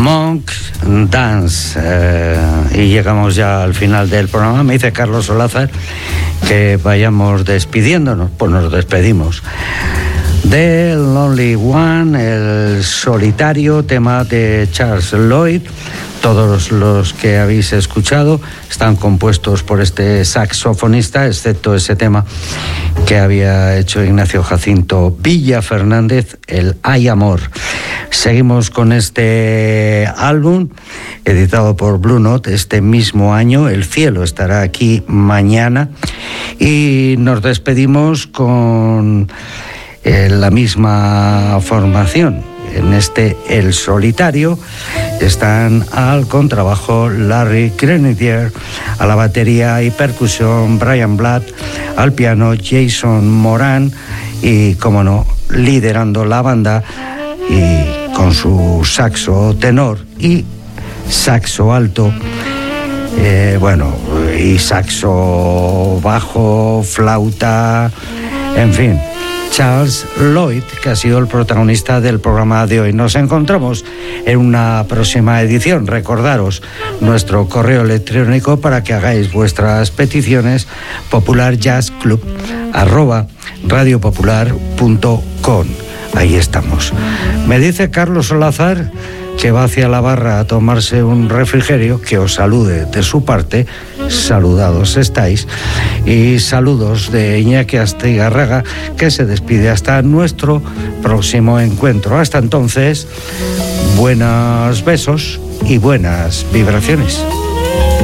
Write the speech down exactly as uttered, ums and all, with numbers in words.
Monk Dance. Eh, y llegamos ya al final del programa. Me dice Carlos Solázar que vayamos despidiéndonos. Pues nos despedimos. The Lonely One, el solitario, tema de Charles Lloyd. Todos los que habéis escuchado están compuestos por este saxofonista, excepto ese tema que había hecho Ignacio Jacinto Villa Fernández, el Hay Amor. Seguimos con este álbum, editado por Blue Note este mismo año. El cielo estará aquí mañana. Y nos despedimos con eh, la misma formación. En este El Solitario están al contrabajo Larry Grenadier, a la batería y percusión Brian Blatt, al piano Jason Moran y, como no, liderando la banda y con su saxo tenor y saxo alto, eh, bueno, y saxo bajo, flauta, en fin, Charles Lloyd, que ha sido el protagonista del programa de hoy. Nos encontramos en una próxima edición. Recordaros nuestro correo electrónico para que hagáis vuestras peticiones: popularjazzclub arroba radiopopular punto com. Ahí estamos. Me dice Carlos Solázar que va hacia la barra a tomarse un refrigerio, que os salude de su parte. Saludados estáis. Y saludos de Iñaki Astigarraga, que se despide hasta nuestro próximo encuentro. Hasta entonces, buenos besos y buenas vibraciones.